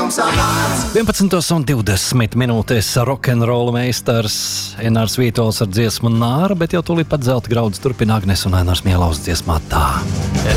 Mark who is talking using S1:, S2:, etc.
S1: 11:20 minūtes rokenrola meistars Enārs Vītols ar dziesmu Nāra, bet jau tūlīt pat zelta graudus turpina Agnes un Ainārs Mielaus dziesmā Tā.